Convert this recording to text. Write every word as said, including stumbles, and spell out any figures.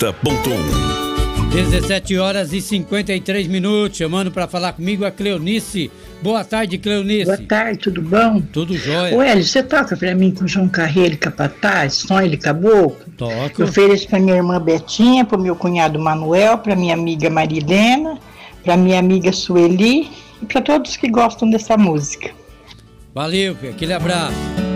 ponto um. dezessete horas e cinquenta e três minutos, chamando para falar comigo a Cleonice. Boa tarde, Cleonice. Boa tarde, tudo bom? Tudo jóia. Ô Hélio, você toca pra mim com João Carreiro e Capataz, Sonho de Caboclo? Toco. Eu ofereço pra minha irmã Betinha, pro meu cunhado Manuel, pra minha amiga Marilena, pra minha amiga Sueli e pra todos que gostam dessa música. Valeu, filho. Aquele abraço.